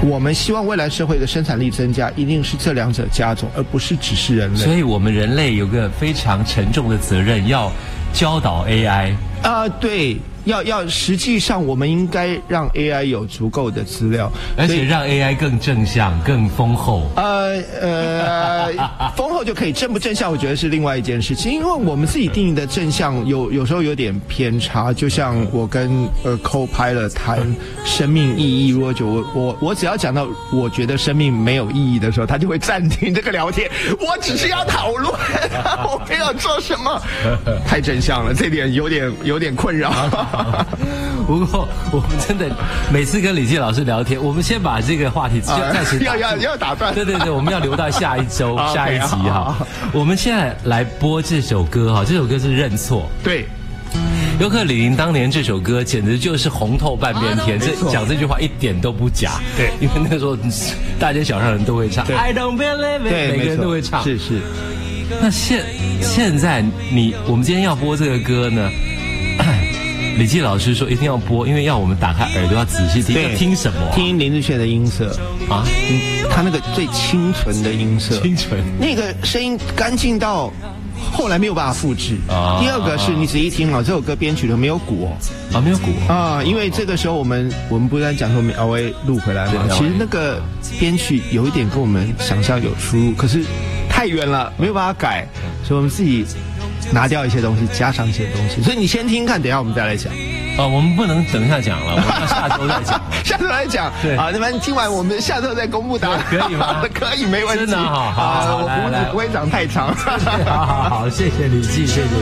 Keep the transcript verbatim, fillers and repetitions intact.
我们希望未来社会的生产力增加，一定是这两者加总，而不是只是人类。 所以我们人类有个非常沉重的责任，要教导 A I。 啊、呃，对。要要，实际上我们应该让 A I 有足够的资料， 而且让 A I 更正向、更丰厚。 呃呃，丰厚就可以，正不正向，我觉得是另外一件事情。因为我们自己定义的正向有有时候有点偏差。就像我跟呃 Co-Pilot 谈生命意义，如果就我我我只要讲到我觉得生命没有意义的时候，他就会暂停这个聊天。我只是要讨论，我没有做什么，太正向了，这点有点有点困扰。 不过我们真的每次跟李健老师聊天，我们先把这个话题暂时要要要打断。 对对对，我们要留到下一周下一集哈。我们现在来播这首歌哈，这首歌是认错。 对。 尤克里里当年这首歌简直就是红透半边天，这讲这句话一点都不假。 对， 因为那时候大街小巷人都会唱 ，I don't believe it， 每个人都会唱。 是是。 那现现在你我们今天要播这个歌呢？李季老师说一定要播，因为要我们打开耳朵要仔细听。要听什么、啊？ 听林志炫的音色啊，嗯，他那个最清纯的音色， 清纯， 那个声音干净到后来没有办法复制。啊、第二个是你仔细听啊，这首歌编曲的没有鼓哦，啊，没有鼓啊，因为这个时候我们我们不是在讲说我们 L A 录回来嘛，其实那个编曲有一点跟我们想象有出入，可是太远了，没有办法改，所以我们自己拿掉一些东西，加上一些东西，所以你先听看，等一下我们再来讲。 哦，我们不能等一下讲了，我们要下周再讲。 下周来讲，对啊，你们听完我们下周再公布答案， 可以吗？ 可以，没问题。 真的好，好， 啊，我胡子不会长太长。 好好好，谢谢李季，谢谢。